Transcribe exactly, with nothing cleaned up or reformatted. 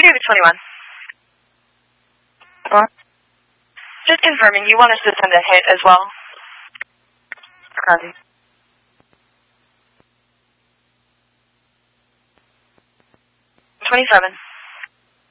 gave you twenty-one. What? Just confirming, you want us to send a hit as well? Copy. twenty-seven.